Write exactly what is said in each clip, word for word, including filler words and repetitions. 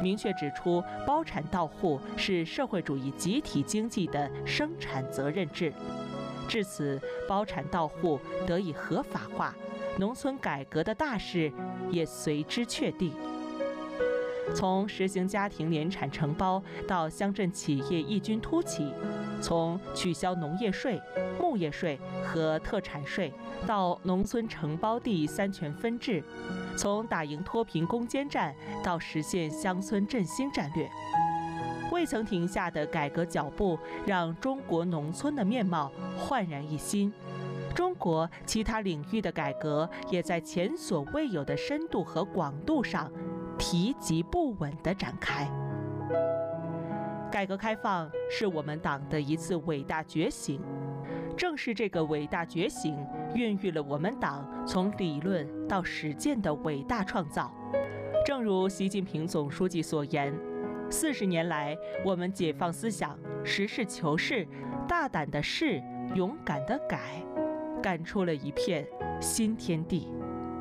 明确指出包产到户是社会主义集体经济的生产责任制。至此，包产到户得以合法化，农村改革的大势也随之确定。从实行家庭联产承包到乡镇企业异军突起，从取消农业税、牧业税和特产税到农村承包地三权分置，从打赢脱贫攻坚战到实现乡村振兴战略，未曾停下的改革脚步让中国农村的面貌焕然一新。中国其他领域的改革也在前所未有的深度和广度上提及不稳地展开。改革开放是我们党的一次伟大觉醒，正是这个伟大觉醒孕育了我们党从理论到实践的伟大创造。正如习近平总书记所言，四十年来，我们解放思想，实事求是，大胆的试，勇敢的改，干出了一片新天地。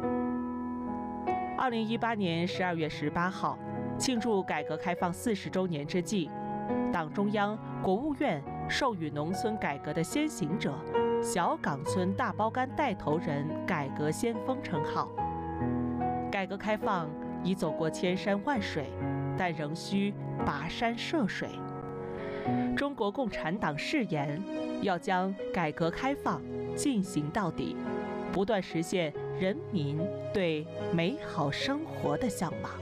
二零一八年十二月十八号，庆祝改革开放四十周年之际，党中央、国务院授予农村改革的先行者、小岗村大包干带头人改革先锋称号。改革开放已走过千山万水，但仍需跋山涉水。中国共产党誓言要将改革开放进行到底，不断实现人民对美好生活的向往。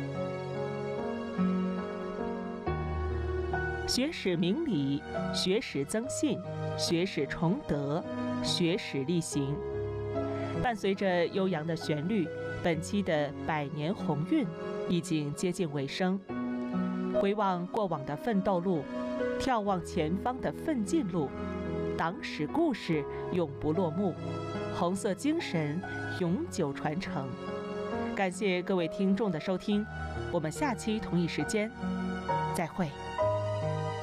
学史明理，学史增信，学史崇德，学史力行。伴随着悠扬的旋律，本期的百年鸿运已经接近尾声。回望过往的奋斗路，眺望前方的奋进路，党史故事永不落幕，红色精神永久传承。感谢各位听众的收听，我们下期同一时间再会。